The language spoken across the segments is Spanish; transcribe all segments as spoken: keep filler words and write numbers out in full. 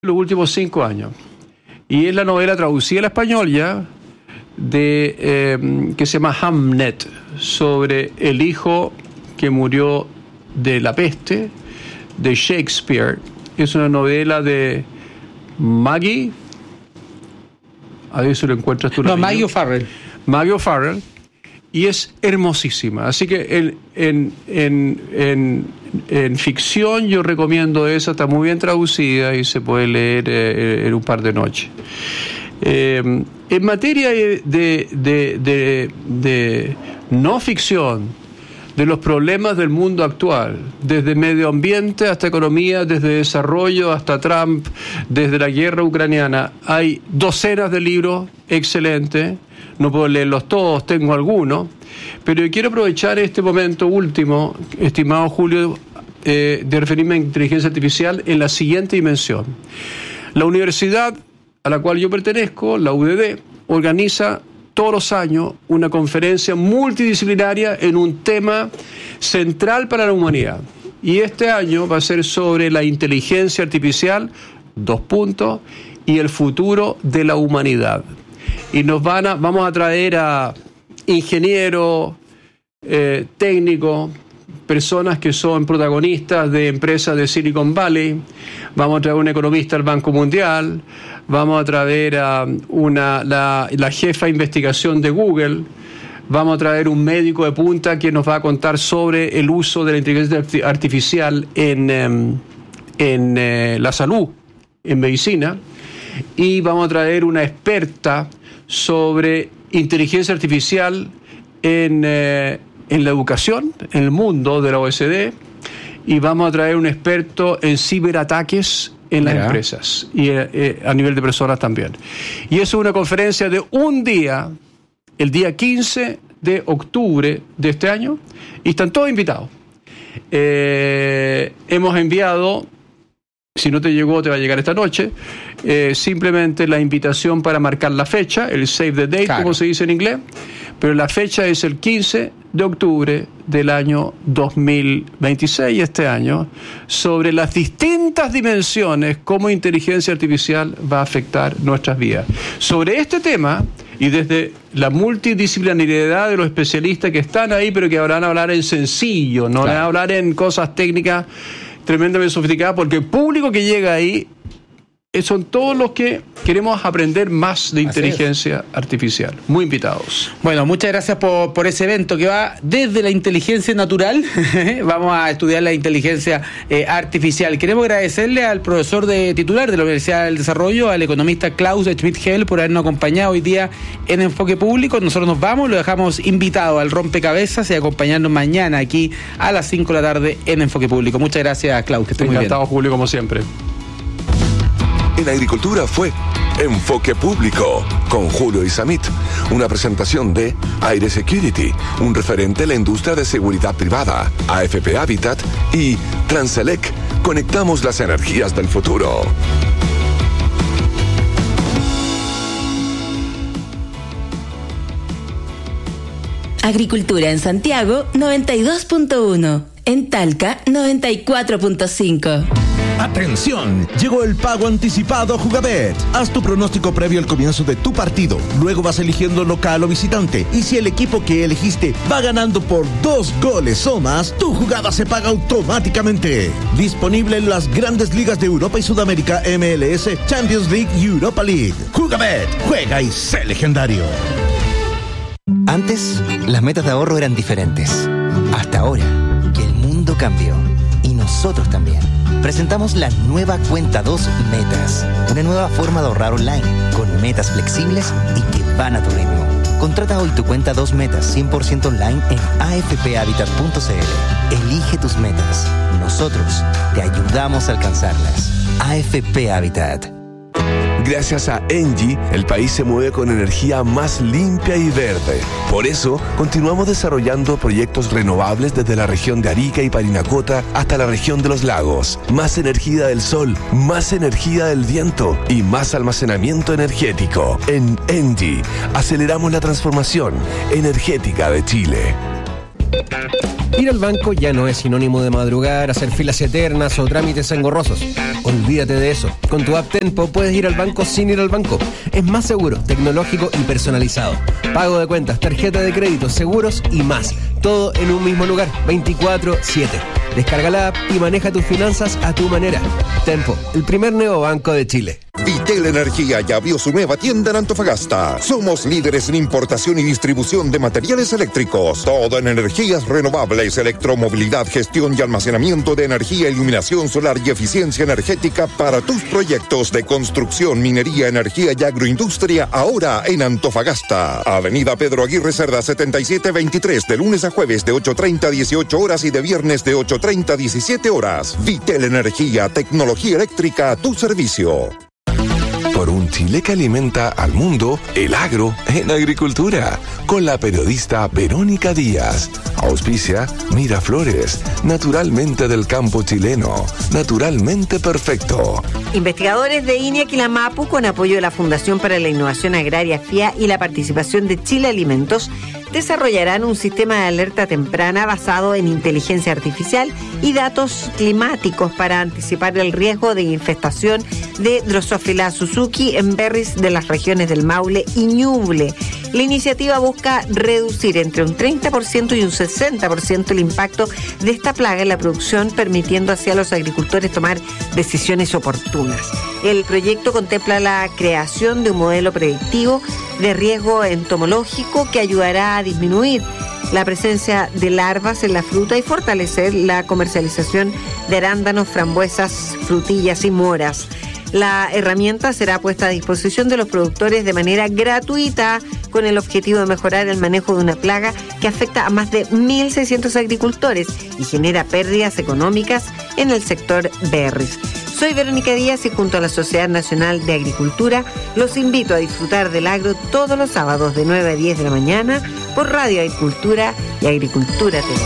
los últimos cinco años. Y es la novela traducida al español ya, de, eh, que se llama Hamnet, sobre el hijo que murió de la peste, de Shakespeare. Es una novela de Maggie, a ver si lo encuentras tú. No, Maggie O'Farrell. Maggie O'Farrell. Y es hermosísima. Así que en, en, en, en, en ficción yo recomiendo esa, está muy bien traducida y se puede leer eh, en un par de noches. Eh, en materia de, de, de, de no ficción, de los problemas del mundo actual, desde medio ambiente hasta economía, desde desarrollo hasta Trump, desde la guerra ucraniana, hay docenas de libros excelentes. No puedo leerlos todos, tengo algunos, pero yo quiero aprovechar este momento último, estimado Julio, eh, de referirme a inteligencia artificial en la siguiente dimensión. La universidad a la cual yo pertenezco, la U D D, organiza todos los años una conferencia multidisciplinaria en un tema central para la humanidad. Y este año va a ser sobre la inteligencia artificial, dos puntos, y el futuro de la humanidad. Y nos van a, vamos a traer a ingenieros, eh, técnicos, personas que son protagonistas de empresas de Silicon Valley, vamos a traer a un economista del Banco Mundial, vamos a traer a una, la, la jefa de investigación de Google, vamos a traer un médico de punta que nos va a contar sobre el uso de la inteligencia artificial en, en, en eh, la salud, en medicina, y vamos a traer una experta sobre inteligencia artificial en, eh, en la educación, en el mundo de la O E C D, y vamos a traer un experto en ciberataques en las Mira. empresas y eh, a nivel de personas también. Y eso es una conferencia de un día, el día quince de octubre de este año, y están todos invitados. Eh, hemos enviado, si no te llegó, te va a llegar esta noche, eh, simplemente la invitación para marcar la fecha, el save the date, claro, como se dice en inglés, pero la fecha es el quince de octubre del año dos mil veintiséis, este año, sobre las distintas dimensiones cómo inteligencia artificial va a afectar nuestras vidas. Sobre este tema, y desde la multidisciplinariedad de los especialistas que están ahí, pero que van a hablar en sencillo, no van a hablar en cosas técnicas tremendamente sofisticadas, porque el público que llega ahí son todos los que queremos aprender más de inteligencia artificial. Muy invitados. Bueno, muchas gracias por, por ese evento que va desde la inteligencia natural. Vamos a estudiar la inteligencia eh, artificial. Queremos agradecerle al profesor de titular de la Universidad del Desarrollo, al economista Klaus Schmidt-Hell, por habernos acompañado hoy día en Enfoque Público. Nosotros nos vamos, lo dejamos invitado al rompecabezas y acompañarnos mañana aquí a las cinco de la tarde en Enfoque Público. Muchas gracias, Klaus, que esté muy bien. Encantado, Julio, como siempre. En Agricultura fue Enfoque Público con Julio Isamit, una presentación de Aire Security, un referente en la industria de seguridad privada, A F P Habitat y Transelec. Conectamos las energías del futuro. Agricultura en Santiago noventa y dos punto uno, en Talca noventa y cuatro punto cinco. ¡Atención! Llegó el pago anticipado a Jugabet. Haz tu pronóstico previo al comienzo de tu partido. Luego vas eligiendo local o visitante. Y si el equipo que elegiste va ganando por dos goles o más, tu jugada se paga automáticamente. Disponible en las grandes ligas de Europa y Sudamérica, M L S, Champions League y Europa League. Jugabet. Juega y sé legendario. Antes, las metas de ahorro eran diferentes. Hasta ahora, que el mundo cambió. Y nosotros también. Presentamos la nueva Cuenta dos Metas, una nueva forma de ahorrar online, con metas flexibles y que van a tu ritmo. Contrata hoy tu Cuenta dos Metas cien por ciento online en a f p habitat punto c l. Elige tus metas. Nosotros te ayudamos a alcanzarlas. A F P Habitat. Gracias a Engie, el país se mueve con energía más limpia y verde. Por eso, continuamos desarrollando proyectos renovables desde la región de Arica y Parinacota hasta la región de los lagos. Más energía del sol, más energía del viento y más almacenamiento energético. En Engie, aceleramos la transformación energética de Chile. Ir al banco ya no es sinónimo de madrugar, hacer filas eternas o trámites engorrosos. Olvídate de eso. Con tu app Tenpo puedes ir al banco sin ir al banco. Es más seguro, tecnológico y personalizado. Pago de cuentas, tarjeta de crédito, seguros y más. Todo en un mismo lugar, veinticuatro siete. Descarga la app y maneja tus finanzas a tu manera. Tenpo, el primer neobanco de Chile. Vitel Energía ya abrió su nueva tienda en Antofagasta. Somos líderes en importación y distribución de materiales eléctricos. Todo en energías renovables, electromovilidad, gestión y almacenamiento de energía, iluminación solar y eficiencia energética para tus proyectos de construcción, minería, energía y agroindustria, ahora en Antofagasta. Avenida Pedro Aguirre Cerda setenta y siete veintitrés, de lunes a jueves de ocho treinta a dieciocho horas y de viernes de ocho treinta a diecisiete horas. Vitel Energía, tecnología eléctrica a tu servicio. Por un Chile que alimenta al mundo, el agro en agricultura. Con la periodista Verónica Díaz. Auspicia Miraflores, naturalmente del campo chileno, naturalmente perfecto. Investigadores de INEAC y la MAPU, con apoyo de la Fundación para la Innovación Agraria F I A y la participación de Chile Alimentos, desarrollarán un sistema de alerta temprana basado en inteligencia artificial y datos climáticos para anticipar el riesgo de infestación de Drosophila Suzuki en berries de las regiones del Maule y Ñuble. La iniciativa busca reducir entre un treinta por ciento y un sesenta por ciento el impacto de esta plaga en la producción, permitiendo así a los agricultores tomar decisiones oportunas. El proyecto contempla la creación de un modelo predictivo de riesgo entomológico que ayudará a disminuir la presencia de larvas en la fruta y fortalecer la comercialización de arándanos, frambuesas, frutillas y moras. La herramienta será puesta a disposición de los productores de manera gratuita, con el objetivo de mejorar el manejo de una plaga que afecta a más de mil seiscientos agricultores y genera pérdidas económicas en el sector berries. Soy Verónica Díaz y junto a la Sociedad Nacional de Agricultura los invito a disfrutar del agro todos los sábados de nueve a diez de la mañana por Radio Agricultura y Agricultura T V.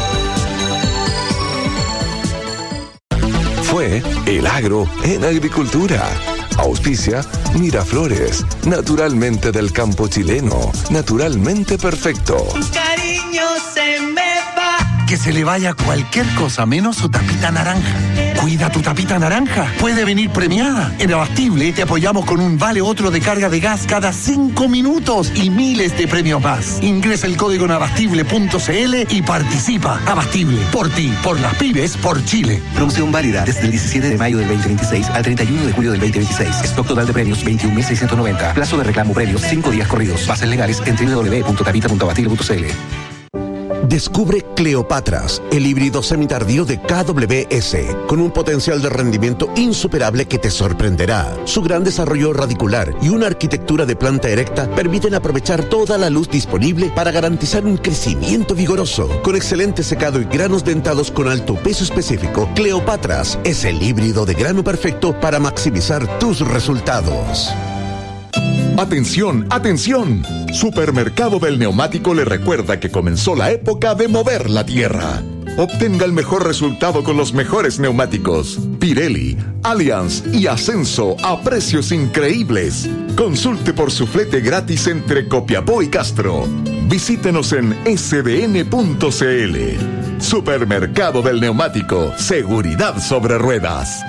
Fue El Agro en Agricultura. Auspicia Miraflores, naturalmente del campo chileno, naturalmente perfecto. Cariño, se me va. Que se le vaya cualquier cosa menos su tapita naranja. Cuida tu tapita naranja. Puede venir premiada. En Abastible te apoyamos con un vale otro de carga de gas cada cinco minutos y miles de premios más. Ingresa el código en abastible punto c l y participa. Abastible, por ti, por las pymes, por Chile. Promoción válida desde el diecisiete de mayo del veinte veintiséis al treinta y uno de julio del veinte veintiséis. Stock total de premios veintiún mil seiscientos noventa. Plazo de reclamo premios cinco días corridos. Bases legales en doble u doble u doble u punto tapita punto abastible punto c l. Descubre Cleopatras, el híbrido semitardío de K W S, con un potencial de rendimiento insuperable que te sorprenderá. Su gran desarrollo radicular y una arquitectura de planta erecta permiten aprovechar toda la luz disponible para garantizar un crecimiento vigoroso. Con excelente secado y granos dentados con alto peso específico, Cleopatras es el híbrido de grano perfecto para maximizar tus resultados. ¡Atención, atención! Supermercado del Neumático le recuerda que comenzó la época de mover la tierra. Obtenga el mejor resultado con los mejores neumáticos. Pirelli, Allianz y Ascenso a precios increíbles. Consulte por su flete gratis entre Copiapó y Castro. Visítenos en s d n punto c l. Supermercado del Neumático. Seguridad sobre ruedas.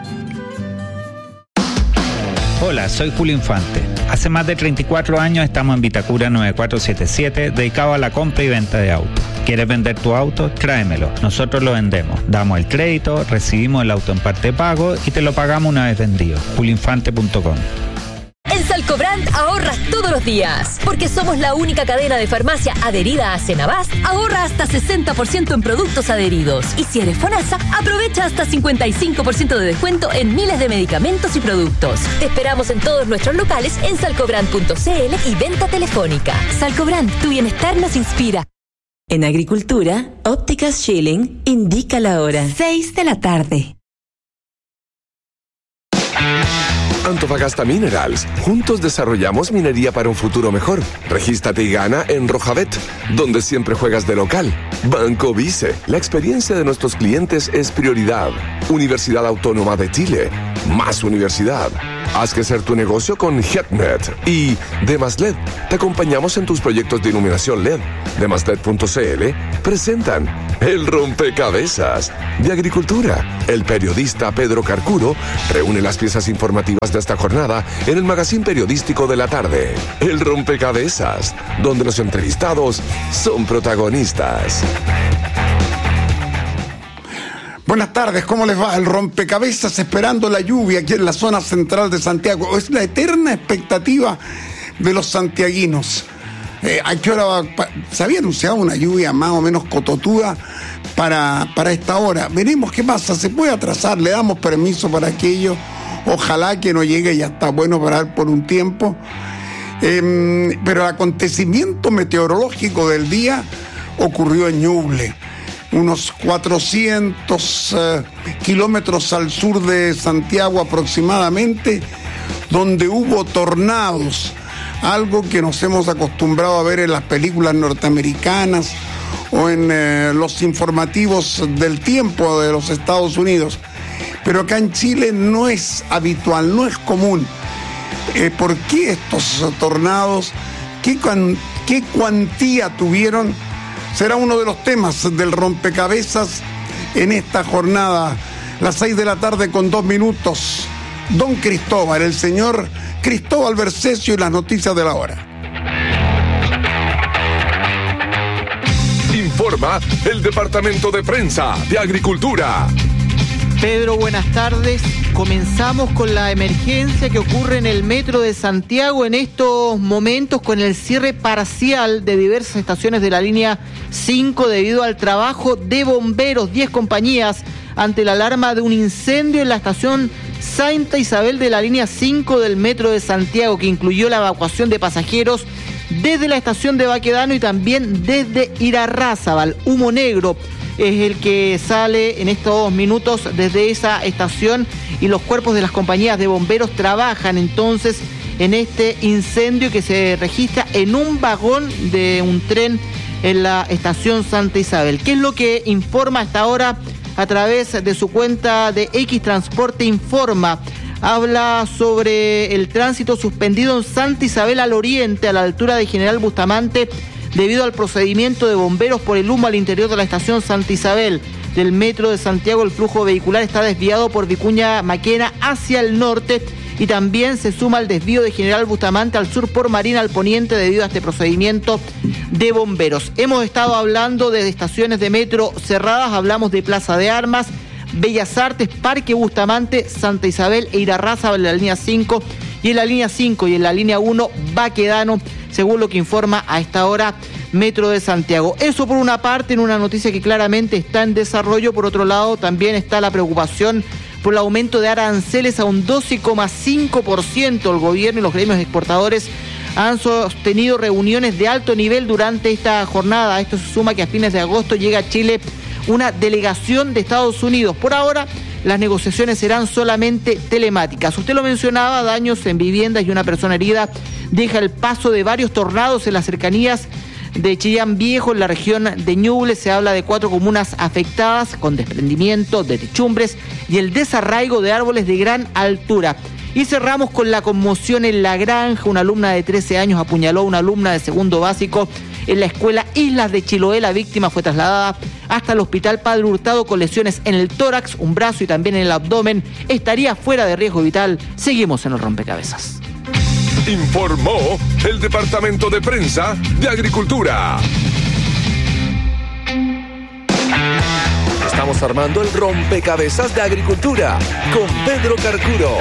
Hola, soy Julio Infante. Hace más de treinta y cuatro años estamos en Vitacura nueve cuatro siete siete, dedicado a la compra y venta de autos. ¿Quieres vender tu auto? Tráemelo. Nosotros lo vendemos. Damos el crédito, recibimos el auto en parte de pago y te lo pagamos una vez vendido. julio infante punto com. En Salcobrand ahorras todos los días, porque somos la única cadena de farmacia adherida a Senabast. Ahorra hasta sesenta por ciento en productos adheridos. Y si eres FONASA, aprovecha hasta cincuenta y cinco por ciento de descuento en miles de medicamentos y productos. Te esperamos en todos nuestros locales en salcobrand punto c l y venta telefónica. Salcobrand, tu bienestar nos inspira. En Agricultura, Ópticas Schilling indica la hora. seis de la tarde. Antofagasta Minerals. Juntos desarrollamos minería para un futuro mejor. Regístrate y gana en Rojabet, donde siempre juegas de local. Banco Vice. La experiencia de nuestros clientes es prioridad. Universidad Autónoma de Chile. más universidad. Haz crecer tu negocio con HeadNet y Demaslet. Te acompañamos en tus proyectos de iluminación L E D. Demaslet punto c l presentan El Rompecabezas de Agricultura. El periodista Pedro Carcuro reúne las piezas informativas de esta jornada en el magazín periodístico de la tarde. El Rompecabezas, donde los entrevistados son protagonistas. Buenas tardes, ¿cómo les va? El rompecabezas esperando la lluvia aquí en la zona central de Santiago. Es la eterna expectativa de los santiaguinos. Eh, ¿A qué hora va? Se había anunciado una lluvia más o menos cototuda para, para esta hora. Veremos qué pasa, se puede atrasar, le damos permiso para aquello. Ojalá que no llegue, ya está bueno parar por un tiempo. Eh, pero el acontecimiento meteorológico del día ocurrió en Ñuble, unos cuatrocientos eh, kilómetros al sur de Santiago aproximadamente, donde hubo tornados, algo que nos hemos acostumbrado a ver en las películas norteamericanas o en eh, los informativos del tiempo de los Estados Unidos. Pero acá en Chile no es habitual, no es común. Eh, ¿Por qué estos tornados? ¿Qué, cuan, qué cuantía tuvieron? Será uno de los temas del rompecabezas en esta jornada. Las seis de la tarde con dos minutos. Don Cristóbal, el señor Cristóbal Bercesio y las noticias de la hora. Informa el Departamento de Prensa de Agricultura. Pedro, buenas tardes. Comenzamos con la emergencia que ocurre en el metro de Santiago en estos momentos, con el cierre parcial de diversas estaciones de la línea cinco debido al trabajo de bomberos. Diez compañías ante la alarma de un incendio en la estación Santa Isabel de la línea cinco del metro de Santiago, que incluyó la evacuación de pasajeros desde la estación de Baquedano y también desde Irarrázaval. Humo negro es el que sale en estos minutos desde esa estación y los cuerpos de las compañías de bomberos trabajan entonces en este incendio que se registra en un vagón de un tren en la estación Santa Isabel. ¿Qué es lo que informa hasta ahora a través de su cuenta de X Transporte Informa? Habla sobre el tránsito suspendido en Santa Isabel al oriente, a la altura de General Bustamante, debido al procedimiento de bomberos por el humo al interior de la estación Santa Isabel del metro de Santiago. El flujo vehicular está desviado por Vicuña Maquena hacia el norte y también se suma el desvío de General Bustamante al sur por Marina al poniente debido a este procedimiento de bomberos. Hemos estado hablando de estaciones de metro cerradas, hablamos de Plaza de Armas, Bellas Artes, Parque Bustamante, Santa Isabel e Irarrázaval en la línea cinco y en la línea cinco y en la línea uno Baquedano, según lo que informa a esta hora Metro de Santiago. Eso por una parte, en una noticia que claramente está en desarrollo. Por otro lado, también está la preocupación por el aumento de aranceles a un doce coma cinco por ciento. El gobierno y los gremios exportadores han sostenido reuniones de alto nivel durante esta jornada. Esto se suma que a fines de agosto llega a Chile una delegación de Estados Unidos. Por ahora, las negociaciones serán solamente telemáticas. Usted lo mencionaba, daños en viviendas y una persona herida deja el paso de varios tornados en las cercanías de Chillán Viejo, en la región de Ñuble. Se habla de cuatro comunas afectadas con desprendimiento de techumbres y el desarraigo de árboles de gran altura. Y cerramos con la conmoción en La Granja. Una alumna de trece años apuñaló a una alumna de segundo básico en la escuela Islas de Chiloé. La víctima fue trasladada hasta el hospital Padre Hurtado con lesiones en el tórax, un brazo y también en el abdomen. Estaría fuera de riesgo vital. Seguimos en el rompecabezas. Informó el Departamento de Prensa de Agricultura. Estamos armando el rompecabezas de Agricultura con Pedro Carcuro.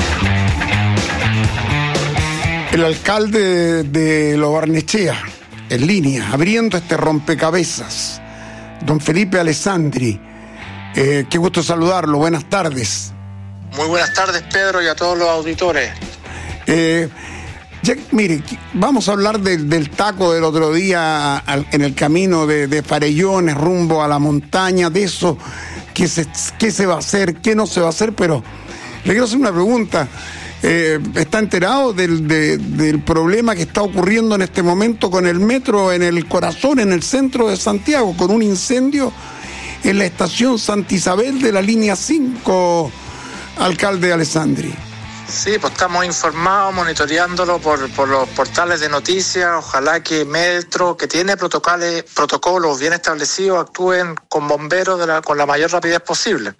El alcalde de Lo Barnechea, en línea, abriendo este rompecabezas, don Felipe Alessandri. Eh, qué gusto saludarlo, buenas tardes. Muy buenas tardes, Pedro, y a todos los auditores. Eh, ya, mire, vamos a hablar del, del taco del otro día al, en el camino de, de Farellones rumbo a la montaña, de eso, qué se, qué se va a hacer, qué no se va a hacer, pero le quiero hacer una pregunta. Eh, ¿Está enterado del, de, del problema que está ocurriendo en este momento con el metro en el corazón, en el centro de Santiago, con un incendio en la estación Santa Isabel de la línea cinco, alcalde Alessandri. Sí, pues estamos informados, monitoreándolo por, por los portales de noticias. Ojalá que Metro, que tiene protocolos, protocolos bien establecidos, actúen con bomberos de la, con la mayor rapidez posible.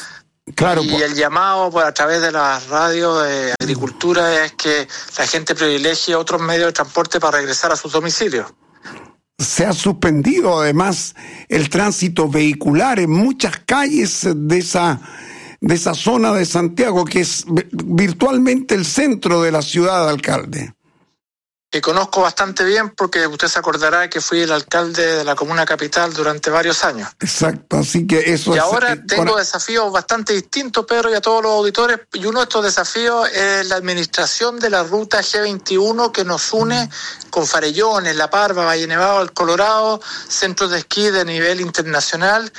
Claro, y pues, el llamado por a través de la radio de agricultura es que la gente privilegie otros medios de transporte para regresar a sus domicilios. se ha suspendido además el tránsito vehicular en muchas calles de esa de esa zona de Santiago, que es virtualmente el centro de la ciudad, alcalde. Que conozco bastante bien porque usted se acordará que fui el alcalde de la comuna capital durante varios años. Exacto, así que eso y es... ahora eh, tengo para... desafíos bastante distintos, Pedro, y a todos los auditores, y uno de estos desafíos es la administración de la ruta G veintiuno que nos une con Farellones, La Parva, Valle Nevado, El Colorado, centros de esquí de nivel internacional,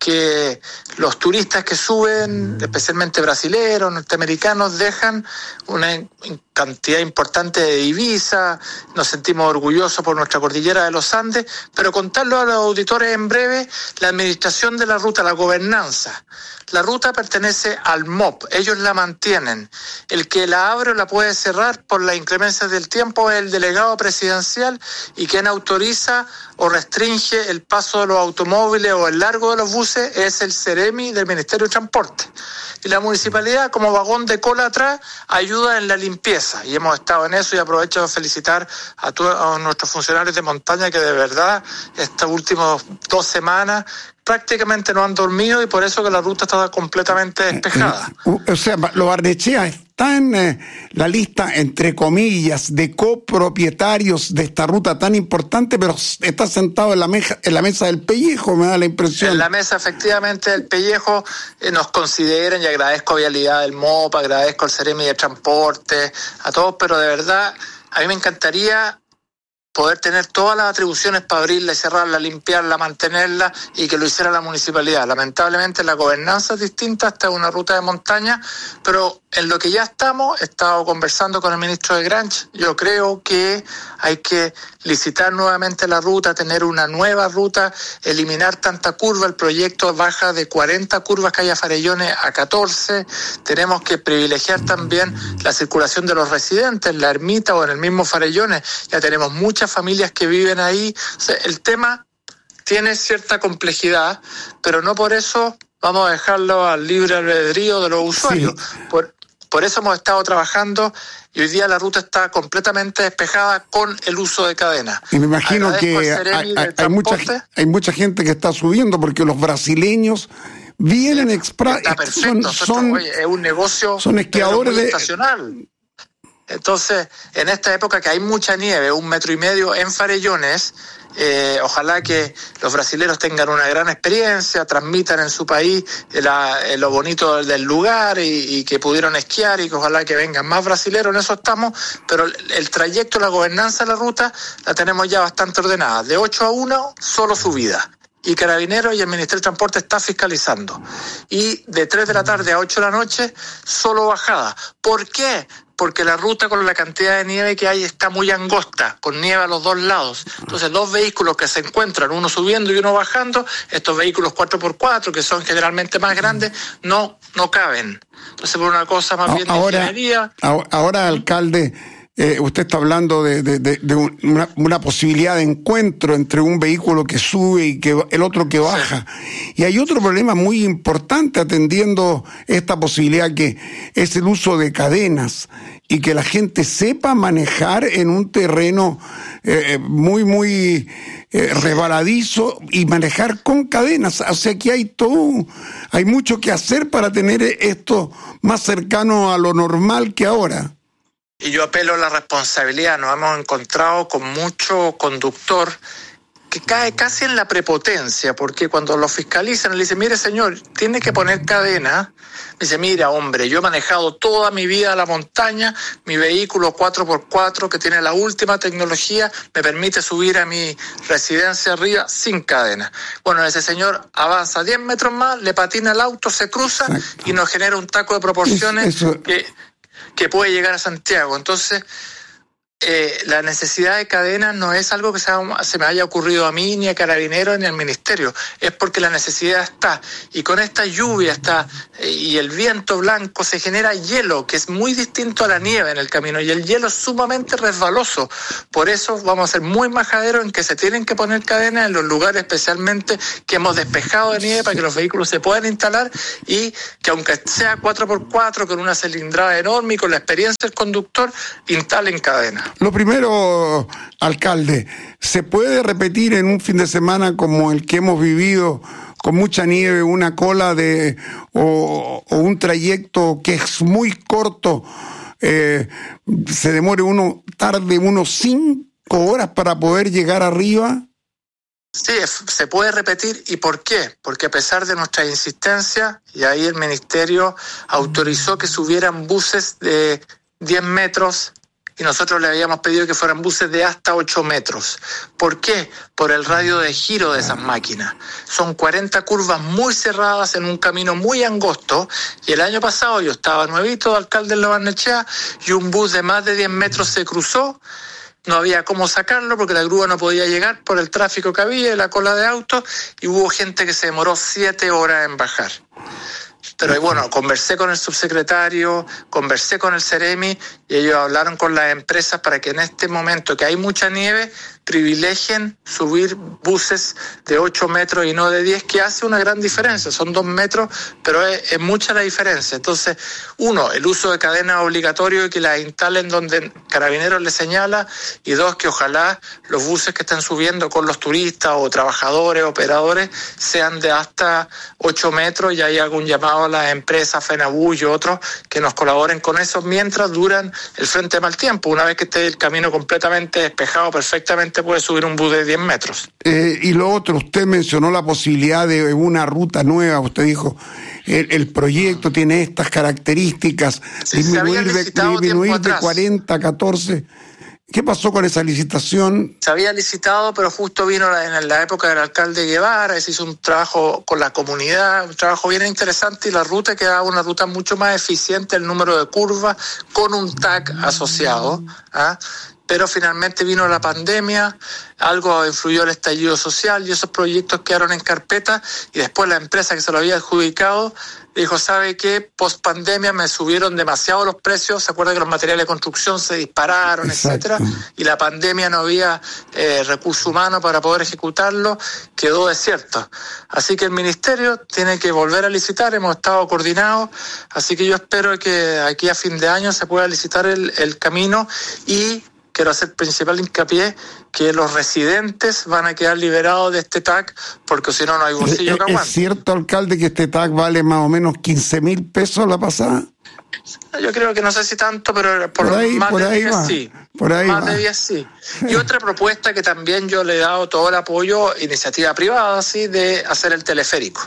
que los turistas que suben, especialmente brasileños, norteamericanos, dejan una cantidad importante de divisas. Nos sentimos orgullosos por nuestra cordillera de los Andes, pero contarlo a los auditores en breve, la administración de la ruta, la gobernanza. La ruta pertenece al M O P, ellos la mantienen. El que la abre o la puede cerrar por las inclemencias del tiempo es el delegado presidencial, y quien autoriza o restringe el paso de los automóviles o el largo de los buses es el CEREMI del Ministerio de Transporte. Y la municipalidad, como vagón de cola atrás, ayuda en la limpieza, y hemos estado en eso, y aprovecho de felicitar a todos a nuestros funcionarios de montaña que de verdad estas últimas dos semanas prácticamente no han dormido, y por eso que la ruta está completamente despejada. Eh, eh, o sea, lo Barnechea está en eh, la lista, entre comillas, de copropietarios de esta ruta tan importante, pero está sentado en la, meja, en la mesa del pellejo, me da la impresión. En la mesa, efectivamente, del pellejo, eh, nos consideran, y agradezco a Vialidad del M O P, agradezco al CEREMI de Transporte, a todos, pero de verdad, a mí me encantaría poder tener todas las atribuciones para abrirla y cerrarla, limpiarla, mantenerla, y que lo hiciera la municipalidad. Lamentablemente la gobernanza es distinta, esta es una ruta de montaña, pero en lo que ya estamos, he estado conversando con el ministro de Granch, yo creo que hay que licitar nuevamente la ruta, tener una nueva ruta, eliminar tanta curva, el proyecto baja de cuarenta curvas que hay a Farellones a catorce, tenemos que privilegiar también la circulación de los residentes en la ermita o en el mismo Farellones, ya tenemos muchas familias que viven ahí. O sea, el tema tiene cierta complejidad, pero no por eso vamos a dejarlo al libre albedrío de los usuarios. Sí. Por, por eso hemos estado trabajando, y hoy día la ruta está completamente despejada con el uso de cadena. Y me imagino que hay, hay, hay, mucha, hay mucha gente que está subiendo, porque los brasileños vienen expra- está perfecto. son, son, oye, es un negocio, son esquiadores de estacional. Entonces, en esta época que hay mucha nieve, un metro y medio en Farellones, eh, ojalá que los brasileños tengan una gran experiencia, transmitan en su país la, lo bonito del lugar, y, y que pudieron esquiar, y que ojalá que vengan más brasileños, en eso estamos, pero el, el trayecto, la gobernanza de la ruta, la tenemos ya bastante ordenada. De ocho a uno, solo subida. Y Carabineros y el Ministerio de Transporte está fiscalizando. Y de tres de la tarde a ocho de la noche, solo bajada. ¿Por qué? Porque la ruta, con la cantidad de nieve que hay, está muy angosta, con nieve a los dos lados. Entonces, dos vehículos que se encuentran, uno subiendo y uno bajando, estos vehículos cuatro por cuatro, que son generalmente más grandes, no, no caben. Entonces, por una cosa más bien de ahora, ingeniería. Ahora, alcalde, eh, usted está hablando de, de, de, de una, una posibilidad de encuentro entre un vehículo que sube y que el otro que baja. Sí. Y hay otro problema muy importante atendiendo esta posibilidad, que es el uso de cadenas, y que la gente sepa manejar en un terreno eh, muy, muy eh, resbaladizo, y manejar con cadenas. O sea que hay todo, hay mucho que hacer para tener esto más cercano a lo normal que ahora. Y yo apelo a la responsabilidad. Nos hemos encontrado con mucho conductor que cae casi en la prepotencia, porque cuando lo fiscalizan le dicen, mire señor, tiene que poner cadena. Me dice, mira hombre, yo he manejado toda mi vida a la montaña, mi vehículo cuatro por cuatro que tiene la última tecnología me permite subir a mi residencia arriba sin cadena. Bueno, ese señor avanza diez metros más, le patina el auto, se cruza. Exacto. Y nos genera un taco de proporciones eso, eso... que... que puede llegar a Santiago. Entonces, Eh, la necesidad de cadenas no es algo que se, se me haya ocurrido a mí, ni a Carabineros, ni al Ministerio. Es porque la necesidad está. Y con esta lluvia está, eh, y el viento blanco se genera hielo, que es muy distinto a la nieve en el camino. Y el hielo es sumamente resbaloso. Por eso vamos a ser muy majaderos en que se tienen que poner cadenas en los lugares especialmente que hemos despejado de nieve para que los vehículos se puedan instalar y que aunque sea cuatro por cuatro con una cilindrada enorme y con la experiencia del conductor, instalen cadenas. Lo primero, alcalde, ¿se puede repetir en un fin de semana como el que hemos vivido, con mucha nieve, una cola de o, o un trayecto que es muy corto, eh, se demore uno, tarde unos cinco horas para poder llegar arriba? Sí, se puede repetir. ¿Y por qué? Porque a pesar de nuestra insistencia, y ahí el Ministerio autorizó que subieran buses de diez metros, y nosotros le habíamos pedido que fueran buses de hasta ocho metros. ¿Por qué? Por el radio de giro de esas máquinas. Son cuarenta curvas muy cerradas en un camino muy angosto, y el año pasado yo estaba nuevito, alcalde en La Barnechea, y un bus de más de diez metros se cruzó. No había cómo sacarlo porque la grúa no podía llegar por el tráfico que había y la cola de autos, y hubo gente que se demoró siete horas en bajar. Pero bueno, conversé con el subsecretario, conversé con el Ceremi, y ellos hablaron con las empresas para que en este momento que hay mucha nieve, privilegien subir buses de ocho metros y no de diez, que hace una gran diferencia. Son dos metros, pero es, es mucha la diferencia. Entonces, uno, el uso de cadenas obligatorio y que las instalen donde Carabineros les señala, y dos, que ojalá los buses que están subiendo con los turistas o trabajadores, operadores, sean de hasta ocho metros, y hay algún llamado a las empresas, FENABU y otros, que nos colaboren con eso mientras duran el frente de mal tiempo. Una vez que esté el camino completamente despejado, perfectamente puede subir un bus de diez metros. Eh, y lo otro, usted mencionó la posibilidad de una ruta nueva. Usted dijo, el, el proyecto tiene estas características, sí, disminuir, de, disminuir de cuarenta a catorce. ¿Qué pasó con esa licitación? Se había licitado, pero justo vino la, en la época del alcalde Guevara, se hizo un trabajo con la comunidad, un trabajo bien interesante, y la ruta quedaba una ruta mucho más eficiente, el número de curvas, con un T A C asociado, ¿ah? Pero finalmente vino la pandemia, algo influyó el estallido social y esos proyectos quedaron en carpeta, y después la empresa que se lo había adjudicado dijo, ¿sabe qué? Post pandemia me subieron demasiado los precios, se acuerda que los materiales de construcción se dispararon, Exacto. etcétera, y la pandemia no había eh, recurso humano para poder ejecutarlo, quedó desierto. Así que el Ministerio tiene que volver a licitar, hemos estado coordinados, así que yo espero que aquí a fin de año se pueda licitar el, el camino, y quiero hacer principal hincapié que los residentes van a quedar liberados de este T A C, porque si no, no hay bolsillo que aguante. ¿Es cierto, alcalde, que este T A C vale más o menos quince mil pesos la pasada? Yo creo que no sé si tanto, pero por, por ahí, más por de ahí diez va. sí. Por ahí más va. de diez sí. Y otra propuesta que también yo le he dado todo el apoyo, iniciativa privada, sí, de hacer el teleférico.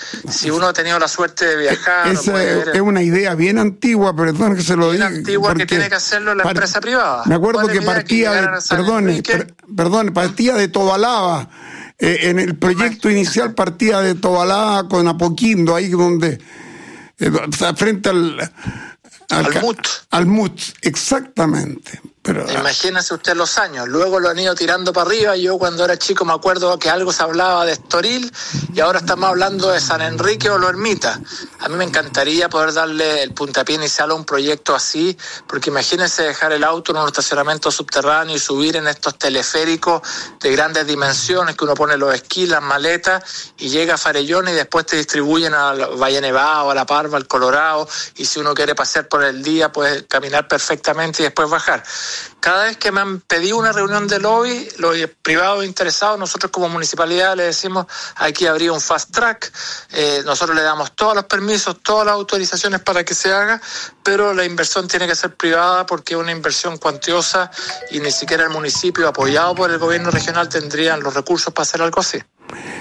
Si uno ha tenido la suerte de viajar... Esa es, es una idea bien antigua, perdón que se lo diga. Bien antigua, que tiene que hacerlo la par, empresa privada. Me acuerdo que partía, que de, perdón, per, perdón, partía de Tobalaba. Eh, en el proyecto inicial partía de Tobalaba con Apoquindo, ahí donde... Eh, frente al... Al, al M U T. Al M U T, exactamente. Pero, imagínese usted los años, luego lo han ido tirando para arriba. Yo cuando era chico me acuerdo que algo se hablaba de Estoril, y ahora estamos hablando de San Enrique o Lo Ermita. A mí me encantaría poder darle el puntapié inicial a un proyecto así, porque imagínese dejar el auto en un estacionamiento subterráneo y subir en estos teleféricos de grandes dimensiones, que uno pone los esquís, las maletas, y llega a Farellón y después te distribuyen a Valle Nevado, a La Parva, al Colorado, y si uno quiere pasear por el día puede caminar perfectamente y después bajar. Cada vez que me han pedido una reunión de lobby, los privados interesados, nosotros como municipalidad le decimos, aquí habría un fast track, eh, nosotros le damos todos los permisos, todas las autorizaciones para que se haga, pero la inversión tiene que ser privada porque es una inversión cuantiosa, y ni siquiera el municipio, apoyado por el gobierno regional, tendrían los recursos para hacer algo así.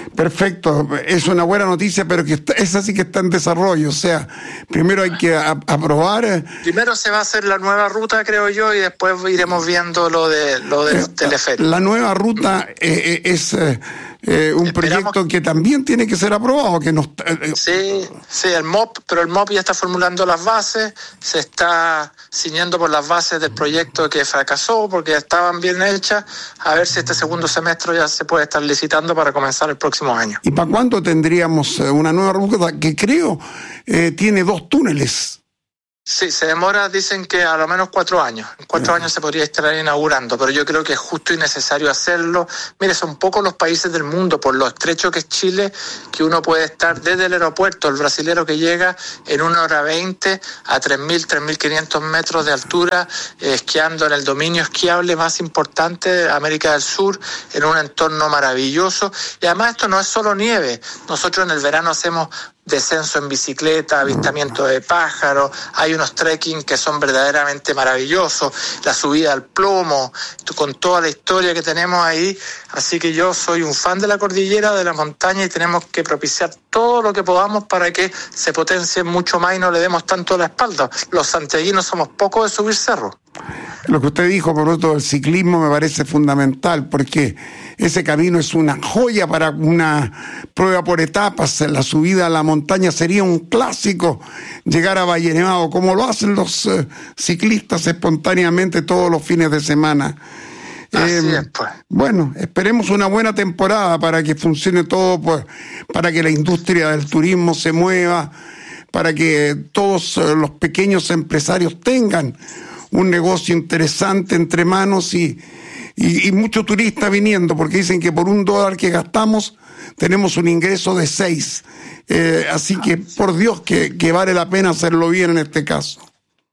Perfecto, es una buena noticia, pero que está, esa sí que está en desarrollo, o sea, primero hay que a, aprobar. Primero se va a hacer la nueva ruta, creo yo, y después iremos viendo lo de lo del eh, teleférico. La nueva ruta eh, es eh, eh, un Esperamos... proyecto que también tiene que ser aprobado, que no eh, Sí, sí, el M O P, pero el M O P ya está formulando las bases, se está ciñendo por las bases del proyecto que fracasó porque estaban bien hechas, a ver si este segundo semestre ya se puede estar licitando para comenzar el próximo año. ¿Y para cuándo tendríamos una nueva ruta que creo eh, tiene dos túneles? Sí, se demora, dicen que a lo menos cuatro años. En cuatro años se podría estar inaugurando, pero yo creo que es justo y necesario hacerlo. Mire, son pocos los países del mundo, por lo estrecho que es Chile, que uno puede estar desde el aeropuerto, el brasilero que llega en una hora veinte a tres mil, tres mil quinientos metros de altura, eh, esquiando en el dominio esquiable más importante de América del Sur, en un entorno maravilloso. Y además esto no es solo nieve. Nosotros en el verano hacemos descenso en bicicleta, avistamiento de pájaros, hay unos trekking que son verdaderamente maravillosos, la subida al plomo, con toda la historia que tenemos ahí, así que yo soy un fan de la cordillera, de la montaña, y tenemos que propiciar todo lo que podamos para que se potencie mucho más y no le demos tanto la espalda. Los santiaguinos somos pocos de subir cerros. Lo que usted dijo, por otro, el ciclismo me parece fundamental, porque ese camino es una joya para una prueba por etapas. La subida a la montaña sería un clásico, llegar a Valle Nevado, como lo hacen los eh, ciclistas espontáneamente todos los fines de semana. Así eh, es, pues. Bueno, esperemos una buena temporada para que funcione todo, pues, para que la industria del turismo se mueva, para que todos eh, los pequeños empresarios tengan un negocio interesante entre manos y, y, y mucho turista viniendo, porque dicen que por un dólar que gastamos tenemos un ingreso de seis. Eh, así que, por Dios, que, que vale la pena hacerlo bien en este caso.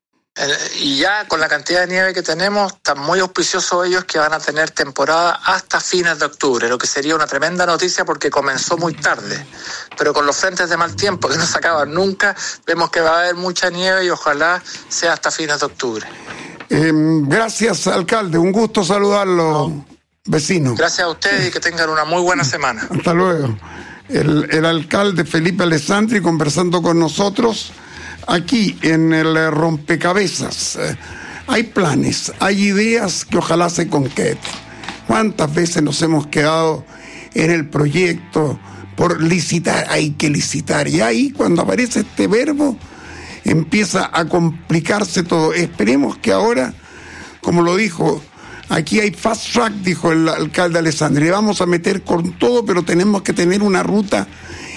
Y ya con la cantidad de nieve que tenemos, están muy auspiciosos ellos que van a tener temporada hasta fines de octubre, lo que sería una tremenda noticia porque comenzó muy tarde. Pero con los frentes de mal tiempo que no se acaban nunca, vemos que va a haber mucha nieve y ojalá sea hasta fines de octubre. Eh, gracias, alcalde. Un gusto saludarlo, no. vecino. Gracias a ustedes y que tengan una muy buena semana. Hasta luego. El, el alcalde Felipe Alessandri conversando con nosotros aquí en el rompecabezas. Eh, hay planes, hay ideas que ojalá se concreten. ¿Cuántas veces nos hemos quedado en el proyecto por licitar? Hay que licitar. Y ahí, cuando aparece este verbo, empieza a complicarse todo. Esperemos que ahora, como lo dijo, aquí hay fast track, dijo el alcalde Alessandri. Vamos a meter con todo, pero tenemos que tener una ruta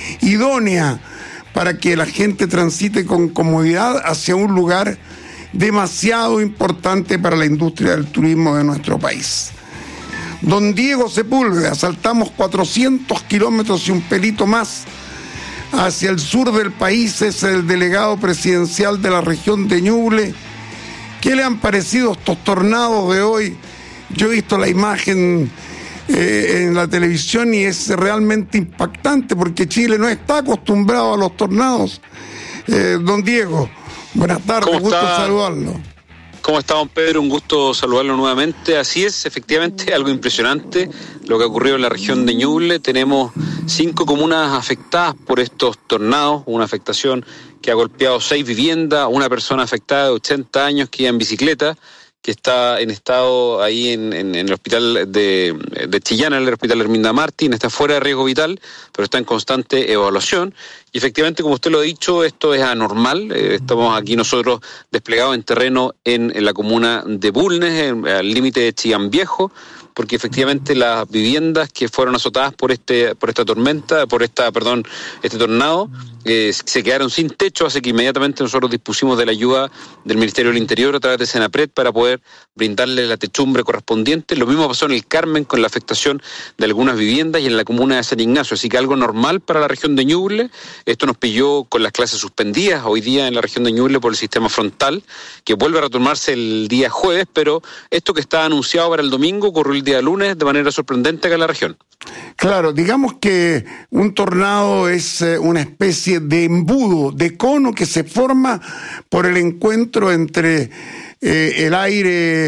idónea para que la gente transite con comodidad hacia un lugar demasiado importante para la industria del turismo de nuestro país. Don Diego Sepúlveda, saltamos cuatrocientos kilómetros y un pelito más hacia el sur del país, es el delegado presidencial de la región de Ñuble. ¿Qué le han parecido estos tornados de hoy? Yo he visto la imagen Eh, en la televisión y es realmente impactante porque Chile no está acostumbrado a los tornados. Eh, don Diego, buenas tardes, gusto saludarlo. ¿Cómo está, don Pedro? Un gusto saludarlo nuevamente. Así es, efectivamente, algo impresionante lo que ha ocurrido en la región de Ñuble. Tenemos cinco comunas afectadas por estos tornados, una afectación que ha golpeado seis viviendas, una persona afectada de ochenta años que iba en bicicleta, que está en estado ahí en, en, en el hospital de, de Chillán, en el hospital Herminda Martín, está fuera de riesgo vital, pero está en constante evaluación. Y efectivamente, como usted lo ha dicho, esto es anormal. Eh, estamos aquí nosotros desplegados en terreno en, en la comuna de Bulnes, en, al límite de Chillán Viejo, porque efectivamente las viviendas que fueron azotadas por este por esta tormenta, por esta, perdón, este tornado, eh, se quedaron sin techo, así que inmediatamente nosotros dispusimos de la ayuda del Ministerio del Interior a través de Senapred para poder brindarle la techumbre correspondiente. Lo mismo pasó en el Carmen con la afectación de algunas viviendas y en la comuna de San Ignacio, así que algo normal para la región de Ñuble. Esto nos pilló con las clases suspendidas hoy día en la región de Ñuble por el sistema frontal, que vuelve a retomarse el día jueves, pero esto que estaba anunciado para el domingo ocurrió el día lunes de manera sorprendente acá en la región. Claro, digamos que un tornado es eh, una especie de embudo, de cono que se forma por el encuentro entre eh, el aire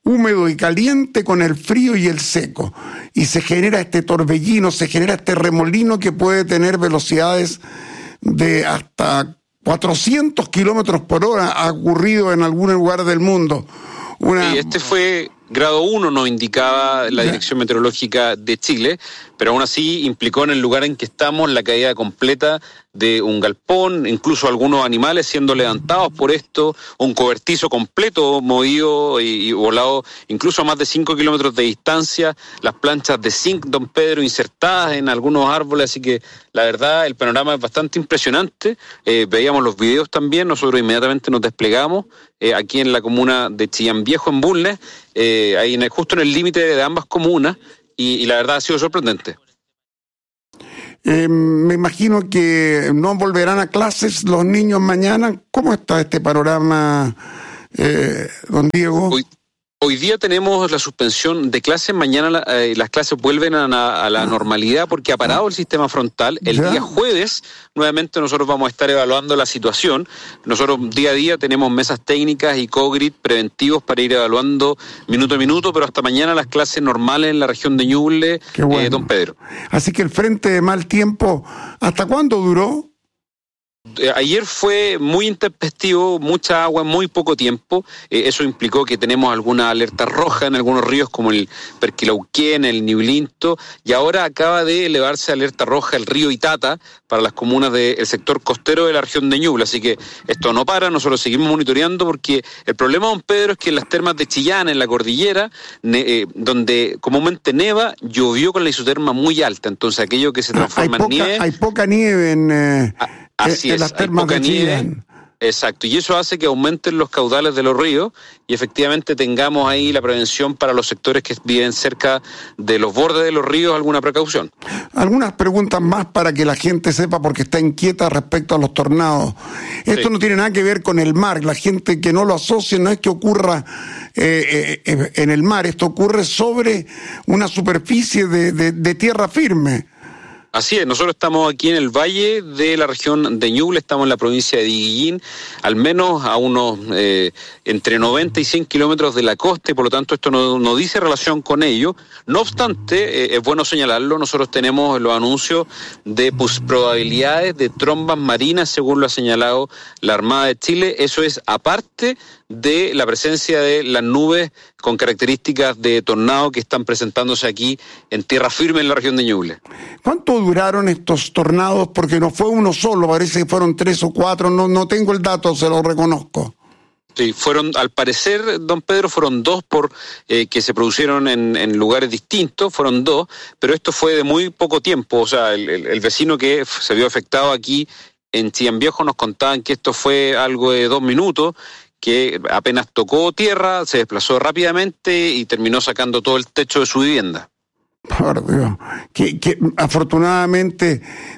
húmedo y caliente con el frío y el seco. Y se genera este torbellino, se genera este remolino que puede tener velocidades de hasta cuatrocientos kilómetros por hora. Ha ocurrido en algún lugar del mundo. Una... Sí, este fue grado uno, nos indicaba la Dirección Meteorológica de Chile, pero aún así implicó en el lugar en que estamos la caída completa de un galpón, incluso algunos animales siendo levantados por esto, un cobertizo completo movido y, y volado incluso a más de cinco kilómetros de distancia, las planchas de zinc Don Pedro insertadas en algunos árboles, así que la verdad el panorama es bastante impresionante. Eh, veíamos los videos también, nosotros inmediatamente nos desplegamos eh, aquí en la comuna de Chillán Viejo, en Bulnes, eh, ahí en el, justo en el límite de ambas comunas, y, y la verdad ha sido sorprendente. Eh, me imagino que no volverán a clases los niños mañana. ¿Cómo está este panorama, eh, don Diego? Hoy, hoy día tenemos la suspensión de clases, mañana la, eh, las clases vuelven a la, a la normalidad porque ha parado el sistema frontal. El ¿Ya? día jueves nuevamente nosotros vamos a estar evaluando la situación. Nosotros día a día tenemos mesas técnicas y co-grid preventivos para ir evaluando minuto a minuto, pero hasta mañana las clases normales en la región de Ñuble, bueno. eh, Don Pedro. Así que el frente de mal tiempo, ¿hasta cuándo duró? Ayer fue muy intempestivo, mucha agua en muy poco tiempo. Eh, eso implicó que tenemos alguna alerta roja en algunos ríos como el Perquilauquén, el Ñublinto, y ahora acaba de elevarse alerta roja el río Itata para las comunas del sector costero de la región de Ñuble. Así que esto no para, nosotros seguimos monitoreando porque el problema, don Pedro, es que en las termas de Chillán, en la cordillera, ne, eh, donde comúnmente neva, llovió con la isoterma muy alta. Entonces aquello que se transforma ah, hay en poca, nieve... Hay poca nieve en... Eh... Ah, Así en es, las hay termas poca de nieve, exacto, y eso hace que aumenten los caudales de los ríos y efectivamente tengamos ahí la prevención para los sectores que viven cerca de los bordes de los ríos, alguna precaución. Algunas preguntas más para que la gente sepa porque está inquieta respecto a los tornados. Esto sí. no tiene nada que ver con el mar, la gente que no lo asocia no es que ocurra eh, eh, en el mar, esto ocurre sobre una superficie de, de, de tierra firme. Así es, nosotros estamos aquí en el valle de la región de Ñuble, estamos en la provincia de Diguillín, al menos a unos eh, entre noventa y cien kilómetros de la costa, y por lo tanto esto no, no dice relación con ello. No obstante, eh, es bueno señalarlo, nosotros tenemos los anuncios de pues, probabilidades de trombas marinas, según lo ha señalado la Armada de Chile. Eso es aparte de la presencia de las nubes con características de tornado que están presentándose aquí en tierra firme en la región de Ñuble. ¿Cuánto duraron estos tornados? Porque no fue uno solo, parece que fueron tres o cuatro, no, no tengo el dato, se lo reconozco. Sí, fueron, al parecer, don Pedro, fueron dos por eh, que se produjeron en, en lugares distintos, fueron dos, pero esto fue de muy poco tiempo, o sea, el, el, el vecino que se vio afectado aquí en Chillán Viejo nos contaban que esto fue algo de dos minutos, que apenas tocó tierra, se desplazó rápidamente y terminó sacando todo el techo de su vivienda. Por Dios, que, que afortunadamente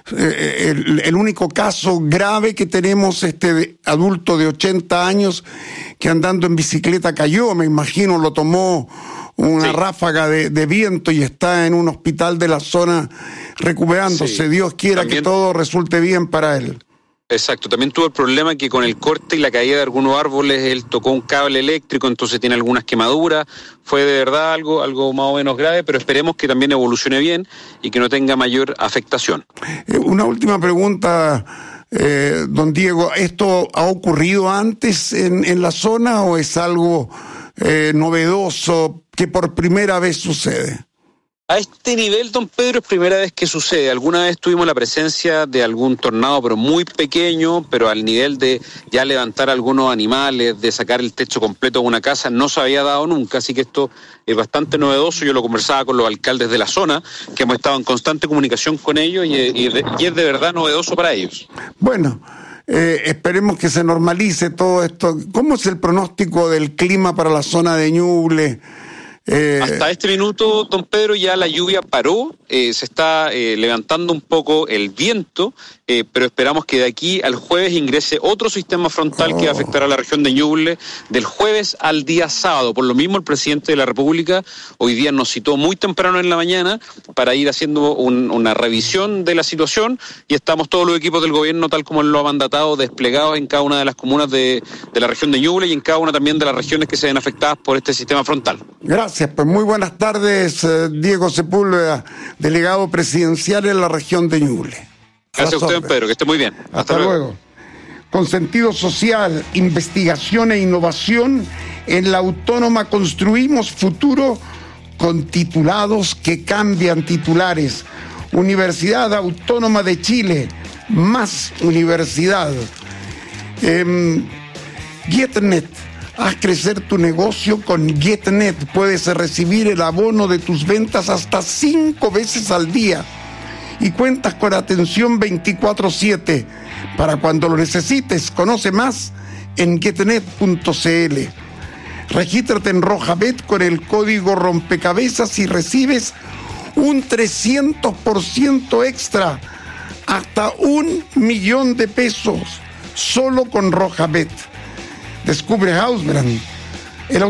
eh, el, el único caso grave que tenemos este de adulto de ochenta años que andando en bicicleta cayó, me imagino, lo tomó una sí. ráfaga de, de viento y está en un hospital de la zona recuperándose. Sí. Dios quiera También... que todo resulte bien para él. Exacto, también tuvo el problema que con el corte y la caída de algunos árboles él tocó un cable eléctrico, entonces tiene algunas quemaduras. Fue de verdad algo, algo más o menos grave, pero esperemos que también evolucione bien y que no tenga mayor afectación. Eh, una última pregunta, eh, don Diego, ¿esto ha ocurrido antes en, en la zona o es algo eh, novedoso que por primera vez sucede? A este nivel, don Pedro, es primera vez que sucede. Alguna vez tuvimos la presencia de algún tornado, pero muy pequeño, pero al nivel de ya levantar algunos animales, de sacar el techo completo de una casa, no se había dado nunca, así que esto es bastante novedoso. Yo lo conversaba con los alcaldes de la zona, que hemos estado en constante comunicación con ellos, y, y, de, y es de verdad novedoso para ellos. Bueno, eh, esperemos que se normalice todo esto. ¿Cómo es el pronóstico del clima para la zona de Ñuble? Eh... Hasta este minuto, don Pedro, ya la lluvia paró, eh, se está eh, levantando un poco el viento, eh, pero esperamos que de aquí al jueves ingrese otro sistema frontal oh. que va a afectar a la región de Ñuble del jueves al día sábado. Por lo mismo, el presidente de la República hoy día nos citó muy temprano en la mañana para ir haciendo un, una revisión de la situación, y estamos todos los equipos del gobierno, tal como él lo ha mandatado, desplegados en cada una de las comunas de, de la región de Ñuble y en cada una también de las regiones que se ven afectadas por este sistema frontal. Gracias, pues muy buenas tardes, Diego Sepúlveda, delegado presidencial en la región de Ñuble. Gracias a usted, don Pedro, que esté muy bien. Hasta, Hasta luego. luego. Con sentido social, investigación e innovación, en la Autónoma construimos futuro con titulados que cambian titulares. Universidad Autónoma de Chile, más universidad. Eh, GetNet, haz crecer tu negocio con GetNet. Puedes recibir el abono de tus ventas hasta cinco veces al día. Y cuentas con atención veinticuatro siete. Para cuando lo necesites, conoce más en getnet punto cl. Regístrate en Rojabet con el código rompecabezas y recibes un trescientos por ciento extra, hasta un millón de pesos, solo con Rojabet. Descubre Housebrand